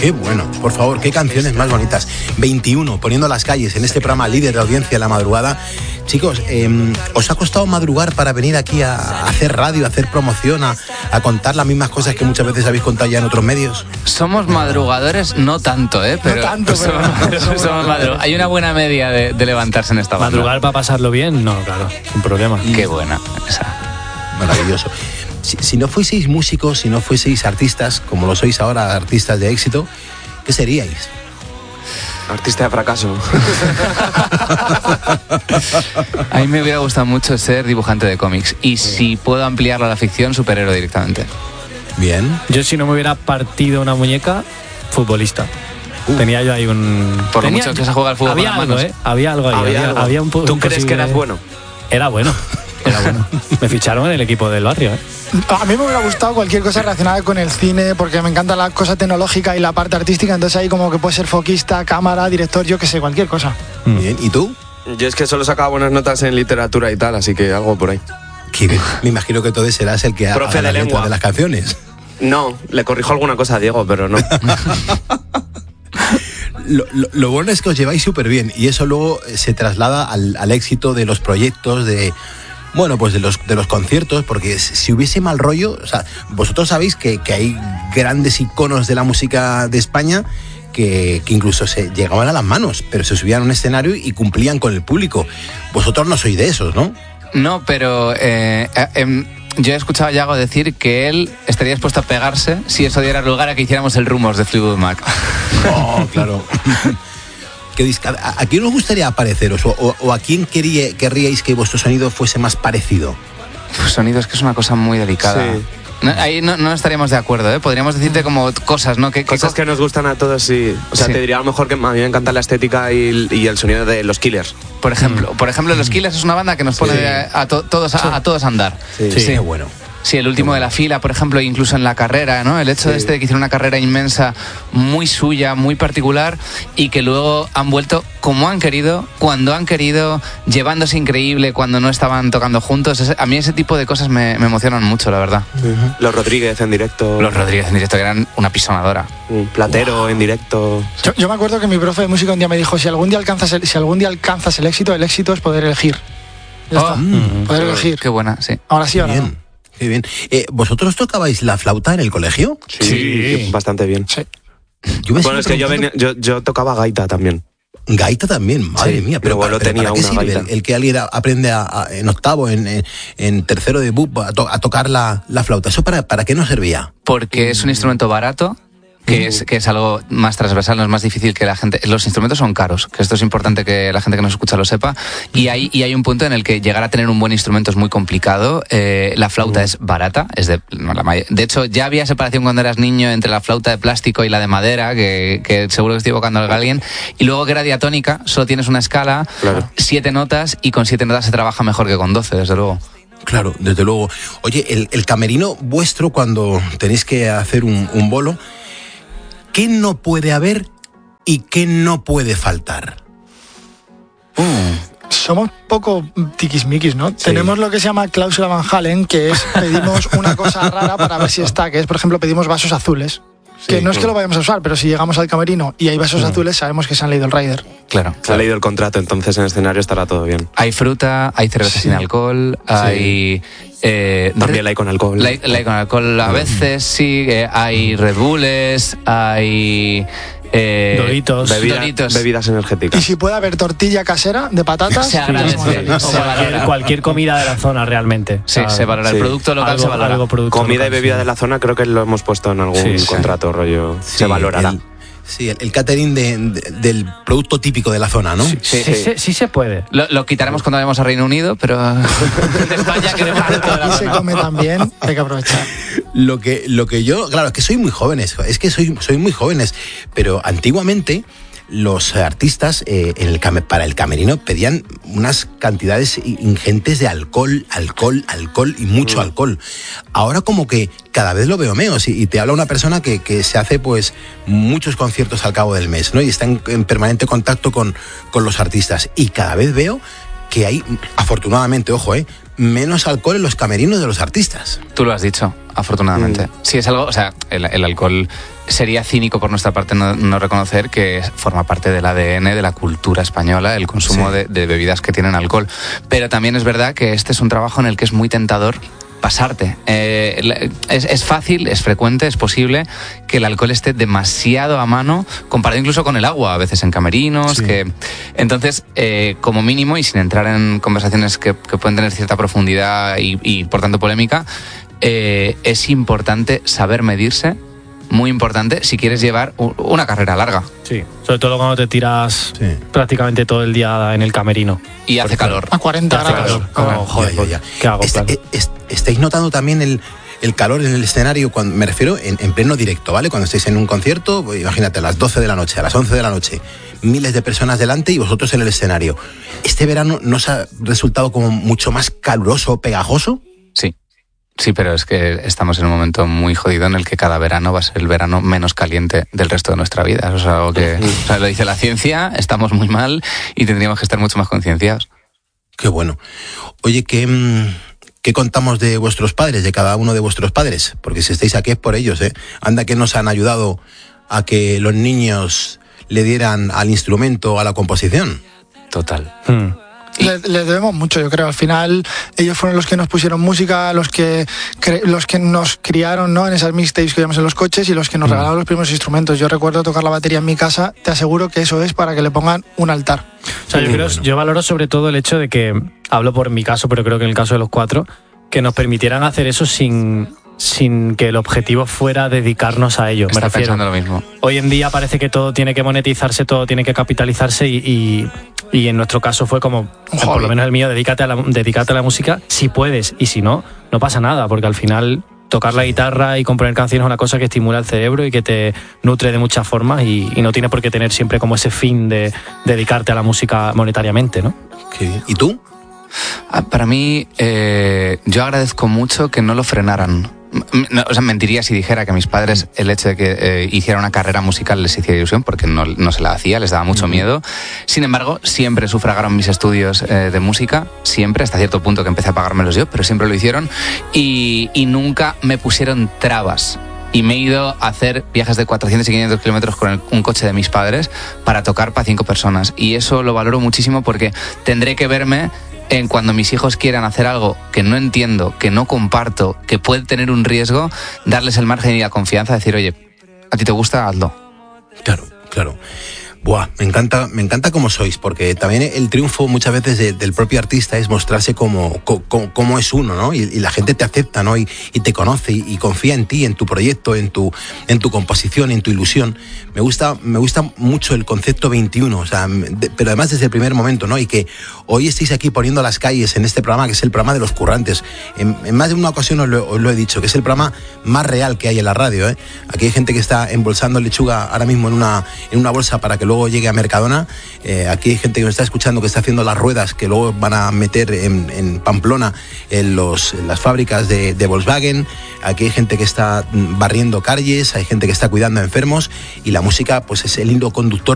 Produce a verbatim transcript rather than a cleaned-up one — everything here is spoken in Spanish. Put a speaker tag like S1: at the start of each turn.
S1: Qué bueno, por favor, qué canciones más bonitas. veintiuno, poniendo las calles en este programa líder de audiencia en la madrugada. Chicos, eh, ¿os ha costado madrugar para venir aquí a, a hacer radio, a hacer promoción, a, a contar las mismas cosas que muchas veces habéis contado ya en otros medios?
S2: Somos madrugadores, no tanto, ¿eh? Pero
S3: no tanto, pero
S2: somos, somos somos madru- Hay una buena media de, de levantarse en esta banda.
S4: ¿Madrugar para pasarlo bien? No, claro, sin problema.
S2: Qué buena esa.
S1: Maravilloso. Si, si no fueseis músicos, si no fueseis artistas, como lo sois ahora, artistas de éxito, ¿qué seríais?
S5: Artista de fracaso.
S2: A mí me hubiera gustado mucho ser dibujante de cómics. Y si puedo ampliarlo a la ficción, superhéroe directamente.
S1: Bien.
S4: Yo, si no me hubiera partido una muñeca, futbolista. Uh. Tenía yo ahí un...
S2: Por
S4: Tenía...
S2: mucho que se juega al fútbol
S4: había
S2: con las
S4: algo,
S2: manos.
S4: ¿eh? Había algo ahí.
S5: Había
S4: Había,
S5: algo.
S4: había un,
S5: ¿Tú
S4: un
S5: crees
S4: posible...
S5: que eras bueno?
S4: Era bueno. Era bueno. Me ficharon en el equipo del barrio, ¿eh?
S3: A mí me hubiera gustado cualquier cosa relacionada con el cine, porque me encanta la cosa tecnológica y la parte artística, entonces ahí como que puede ser foquista, cámara, director, yo qué sé, cualquier cosa.
S1: Mm. Bien, ¿y tú?
S5: Yo es que solo sacaba buenas notas en literatura y tal, así que algo por ahí.
S1: Que me imagino que entonces serás el que haga
S5: Profe de
S1: la letra
S5: lengua
S1: de las canciones.
S5: No, le corrijo alguna cosa a Diego, pero no.
S1: Lo, lo, lo bueno es que os lleváis súper bien y eso luego se traslada al, al éxito de los proyectos, de bueno, pues de los, de los conciertos, porque si hubiese mal rollo, o sea, vosotros sabéis que, que hay grandes iconos de la música de España que, que incluso se llegaban a las manos, pero se subían a un escenario y cumplían con el público. Vosotros no sois de esos, ¿no?
S2: No, pero eh, eh, yo he escuchado a Yago decir que él estaría dispuesto a pegarse si eso diera lugar a que hiciéramos el Rumors de Fleetwood Mac.
S1: Oh, claro. ¿A, ¿A quién os gustaría apareceros? ¿O, o, o a quién quería, querríais que vuestro sonido fuese más parecido?
S2: Pues sonido es que es una cosa muy delicada.
S5: Sí.
S2: No, ahí no, no estaríamos de acuerdo, ¿eh? Podríamos decirte como cosas, ¿no? ¿Qué,
S5: Cosas
S2: qué
S5: que nos gustan a todos, sí. O sea,
S2: sí.
S5: te diría a lo mejor que a mí me encanta la estética y, y el sonido de los Killers.
S2: Por ejemplo, mm. por ejemplo, los Killers es una banda que nos pone sí. a, a, to, todos, a, a todos a andar.
S1: Sí, sí. sí. bueno.
S2: Sí, el último de la fila, por ejemplo, incluso en la carrera, ¿no? El hecho sí. de este de que hicieron una carrera inmensa, muy suya, muy particular, y que luego han vuelto como han querido, cuando han querido, llevándose increíble cuando no estaban tocando juntos. A mí ese tipo de cosas me, me emocionan mucho, la verdad.
S5: Uh-huh. Los Rodríguez en directo.
S2: Los Rodríguez en directo, que eran una pisonadora.
S5: Un Platero wow. en directo.
S3: Yo, yo me acuerdo que mi profe de música un día me dijo, si algún día alcanzas el, si algún día alcanzas el éxito, el éxito es poder elegir. Ya
S2: oh,
S3: está.
S2: Mm,
S3: poder elegir.
S2: Qué buena, sí.
S3: Ahora sí, ahora
S1: bien.
S3: no.
S1: Qué bien. Eh, ¿Vosotros tocabais la flauta en el colegio?
S5: Sí, sí. bastante bien.
S3: Sí.
S1: Yo
S5: bueno, es que yo, venía, yo, yo tocaba gaita también.
S1: Gaita también, madre sí, mía. Pero,
S5: pero,
S1: para,
S5: tenía
S1: ¿para qué
S5: una
S1: sirve
S5: gaita?
S1: El, el que alguien aprende a, a, en octavo, en, en, en tercero de B U P, a, to, a tocar la, la flauta? ¿Eso para, para qué nos servía?
S2: Porque es un instrumento barato, que es, que es algo más transversal, no es más difícil que la gente... Los instrumentos son caros, que esto es importante que la gente que nos escucha lo sepa, y hay, y hay un punto en el que llegar a tener un buen instrumento es muy complicado. Eh, la flauta uh. es barata, es de, no, la may- de hecho ya había separación cuando eras niño entre la flauta de plástico y la de madera, que, que seguro que estoy evocando a alguien, y luego que era diatónica, solo tienes una escala, claro. siete notas, y con siete notas se trabaja mejor que con doce, desde luego.
S1: Claro, desde luego. Oye, el, el camerino vuestro, cuando tenéis que hacer un, un bolo, ¿qué no puede haber y qué no puede faltar?
S3: Uh. Somos poco tiquismiquis, ¿no? Sí. Tenemos lo que se llama cláusula Van Halen, que es pedimos una cosa rara para ver si está, que es, por ejemplo, pedimos vasos azules. Sí, que no es que lo vayamos a usar, pero si llegamos al camerino y hay vasos mm. azules, sabemos que se han leído el rider.
S2: Claro.
S5: Se ha leído el contrato, entonces en el escenario estará todo bien.
S2: Hay fruta, hay cerveza sí. sin alcohol, hay...
S5: Sí. Eh, También la hay con alcohol.
S2: La, la hay con alcohol a veces, sí. Eh, hay Red Bulls, hay... Eh,
S4: Doritos.
S5: Bebida,
S2: Doritos.
S5: Bebidas energéticas.
S3: Y si puede haber tortilla casera de patatas,
S2: se agradece.
S4: Sí, se cualquier, cualquier comida de la zona realmente.
S2: Sí,
S4: o sea,
S2: se valora. Sí. El producto local
S4: algo,
S2: se valora.
S4: Algo producto
S5: comida
S4: local,
S5: y bebida
S4: sí.
S5: de la zona creo que lo hemos puesto en algún sí, contrato, sí. rollo. Sí, se valorará.
S1: El, sí, el, el catering de, de, del producto típico de la zona, ¿no?
S4: Sí, sí, sí, sí. sí, sí se puede.
S2: Lo, lo quitaremos cuando vayamos a Reino Unido, pero de España queremos producto de la
S3: zona. Y se come también, hay que aprovechar.
S1: Lo que, lo que yo, claro, es que soy muy jóvenes, es que soy, soy muy jóvenes, pero antiguamente los artistas eh, en el, para el camerino pedían unas cantidades ingentes de alcohol, alcohol, alcohol y mucho mm. alcohol. Ahora como que cada vez lo veo menos y, y te habla una persona que, que se hace pues muchos conciertos al cabo del mes, ¿no? Y está en, en permanente contacto con, con los artistas y cada vez veo que hay, afortunadamente, ojo, eh, menos alcohol en los camerinos de los artistas.
S2: Tú lo has dicho. afortunadamente.
S5: Mm.
S2: Sí, es algo, o sea, el, el alcohol sería cínico por nuestra parte no, no reconocer que forma parte del A D N de la cultura española, el consumo
S1: Sí.
S2: de, de bebidas que tienen alcohol. Pero también es verdad que este es un trabajo en el que es muy tentador pasarte. Eh, es, es fácil, es frecuente, es posible que el alcohol esté demasiado a mano, comparado incluso con el agua, a veces en camerinos.
S1: Sí.
S2: Que entonces, eh, como mínimo, y sin entrar en conversaciones que, que pueden tener cierta profundidad y, y por tanto polémica, eh, es importante saber medirse, muy importante si quieres llevar u- una carrera larga.
S4: Sí, sobre todo cuando te tiras
S1: Sí.
S4: prácticamente todo el día en el camerino.
S2: Y hace calor.
S3: A cuarenta
S4: Hace
S3: grados.
S4: calor. Como,
S1: Ya,
S4: joder,
S1: ya, ya.
S4: ¿qué hago?
S1: Este-
S4: Claro.
S1: es- ¿Estáis notando también el, el calor en el escenario? Cuando, me refiero en, en pleno directo, ¿vale? Cuando estáis en un concierto, pues, imagínate, a las doce de la noche, a las once de la noche, miles de personas delante y vosotros en el escenario. ¿Este verano no os ha resultado como mucho más caluroso, pegajoso?
S2: Sí. Sí, pero es que estamos en un momento muy jodido en el que cada verano va a ser el verano menos caliente del resto de nuestra vida. Eso es algo que, o sea, lo dice la ciencia, estamos muy mal y tendríamos que estar mucho más concienciados.
S1: Qué bueno. Oye, ¿qué, mm, ¿qué contamos de vuestros padres, de cada uno de vuestros padres? Porque si estáis aquí es por ellos, ¿eh? Anda que nos han ayudado a que los niños le dieran al instrumento, a la composición.
S2: Total.
S4: Hmm.
S3: Les, les debemos mucho, yo creo. Al final, ellos fueron los que nos pusieron música, los que cre- los que nos criaron, ¿no?, en esas mixtapes que íbamos en los coches y los que nos regalaron los primeros instrumentos. Yo recuerdo tocar la batería en mi casa, te aseguro que eso es para que le pongan un altar.
S4: O sea, yo,
S1: Muy
S4: creo,
S1: bueno.
S4: yo valoro sobre todo el hecho de que, hablo por mi caso, pero creo que en el caso de los cuatro, que nos permitieran hacer eso sin, sin que el objetivo fuera dedicarnos a ello. Me
S2: Está
S4: refiero.
S2: pensando lo mismo.
S4: Hoy en día parece que todo tiene que monetizarse, todo tiene que capitalizarse y, y, y en nuestro caso fue como, por
S3: hobby.
S4: lo menos el mío, dedícate a, la, dedícate a la música si puedes y si no, no pasa nada, porque al final tocar la guitarra y componer canciones es una cosa que estimula el cerebro y que te nutre de muchas formas y, y no tiene por qué tener siempre como ese fin de dedicarte a la música monetariamente, ¿no?
S1: Qué bien. ¿Y tú?
S2: Ah, Para mí, eh, yo agradezco mucho que no lo frenaran. M- no, o sea, mentiría si dijera que a mis padres el hecho de que eh, hiciera una carrera musical les hiciera ilusión, porque no, no se la hacía, les daba mucho miedo. Sin embargo, siempre sufragaron mis estudios eh, de música, siempre, hasta cierto punto que empecé a pagármelos yo, pero siempre lo hicieron. Y, y nunca me pusieron trabas. Y me he ido a hacer viajes de cuatrocientos y quinientos kilómetros con el- un coche de mis padres para tocar para cinco personas. Y eso lo valoro muchísimo porque tendré que verme en cuando mis hijos quieran hacer algo que no entiendo, que no comparto, que puede tener un riesgo, darles el margen y la confianza, decir, oye, a ti te gusta, hazlo.
S1: Claro, claro. Buah, me encanta, me encanta cómo sois, porque también el triunfo muchas veces de- del propio artista es mostrarse como, co- co- como es uno, ¿no? Y, y la gente te acepta, ¿no? Y, y te conoce y, y confía en ti, en tu proyecto, en tu, en tu composición, en tu ilusión. Me gusta, me gusta mucho el concepto veintiuno, o sea, de- pero además desde el primer momento, ¿no? Y que hoy estéis aquí poniendo las calles en este programa, que es el programa de los currantes. En, en más de una ocasión os lo, os lo he dicho, que es el programa más real que hay en la radio, ¿eh? Aquí hay gente que está embolsando lechuga ahora mismo en una, en una bolsa para que luego llegue a Mercadona. Eh, aquí hay gente que nos está escuchando que está haciendo las ruedas que luego van a meter en, en Pamplona en, los, en las fábricas de, de Volkswagen. Aquí hay gente que está barriendo calles, hay gente que está cuidando a enfermos y la música pues es el hilo conductor